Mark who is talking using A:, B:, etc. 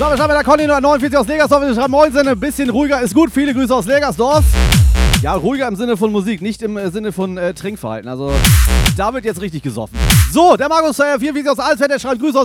A: So, wir schreiben mit der Conny 49 aus Legersdorf. Wir schreiben Moinsen, ein bisschen ruhiger ist gut. Viele Grüße aus Legersdorf. Ja, ruhiger im Sinne von Musik, nicht im Sinne von Trinkverhalten. Also, da wird jetzt richtig gesoffen. So, der Markus 44 aus Alsfeld, der schreibt Grüße aus